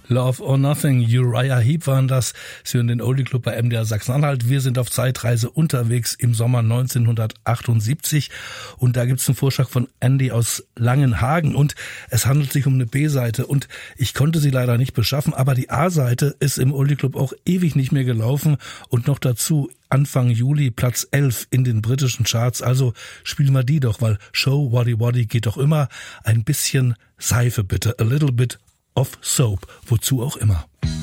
Love or Nothing, Uriah Heep waren das. Sie hören den Oldie Club bei MDR Sachsen-Anhalt. Wir sind auf Zeitreise unterwegs im Sommer 1978 und da gibt's einen Vorschlag von Andy aus Langenhagen und es handelt sich um eine B-Seite und ich konnte sie leider nicht beschaffen, aber die A-Seite ist im Oldie Club auch ewig nicht mehr gelaufen und noch dazu Anfang Juli Platz 11 in den britischen Charts. Also spielen wir die doch, weil Show Waddy Waddy geht doch immer. Ein bisschen Seife bitte, a little bit of soap, wozu auch immer.